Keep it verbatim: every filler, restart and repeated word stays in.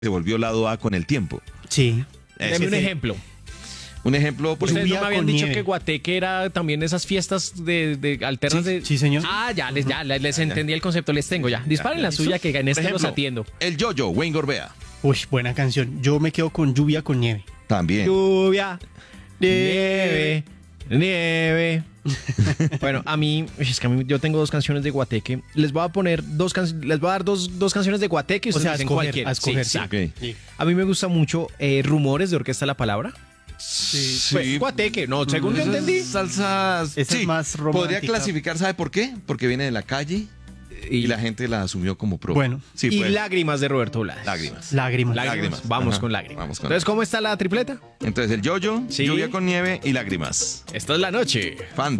se volvió lado A con el tiempo. Sí. Ese Deme un sí. ejemplo. Un ejemplo, por Ustedes ejemplo, no me habían con dicho nieve. que Guateque era también esas fiestas de, de alternas Sí, de... sí, señor. Ah, ya, les, ya, les entendí el concepto, les tengo ya. Disparen la ¿listo? suya que en por este los ejemplo, atiendo. el Yo-Yo, Wayne Gorbea. Uy, buena canción. Yo me quedo con Lluvia con Nieve. También. Lluvia, nieve, nieve. Bueno, a mí, es que a mí yo tengo dos canciones de Guateque. Les voy a poner dos canciones, les voy a dar dos, dos canciones de Guateque. O Ustedes sea, a dicen escoger, cualquiera. a escoger, Sí, sí. exacto. Ok. Sí. A mí me gusta mucho eh, Rumores de Orquesta La Palabra. Sí. Pues, Guateque, no, según yo Esas entendí. Salsas. Esa es más romántica. Podría clasificar, ¿sabe por qué? Porque viene de la calle y, la gente la asumió como propia. Bueno. sí, y pues, Lágrimas de Roberto Blades. lágrimas. Lágrimas. Lágrimas. Vamos Ajá, con lágrimas. vamos con Entonces, ¿cómo está la tripleta? Entonces, el Yo-Yo, Sí. Lluvia con Nieve y Lágrimas. Esta es la noche. Fantástico.